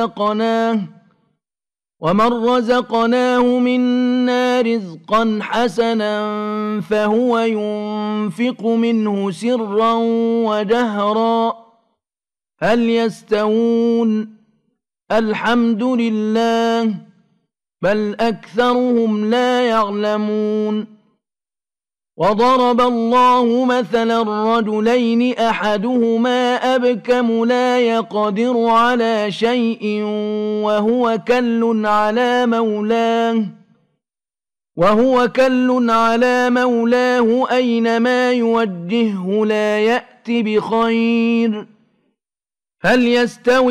رزقناه منا رزقا حسنا فهو ينفق منه سرا وجهرا هل يستوون الحمد لله بل أكثرهم لا يعلمون وضرب الله مثلا رجلين أحدهما أبكم لا يقدر على شيء وهو كل على مولاه أينما يوجهه لا يأت بخير هل يستوي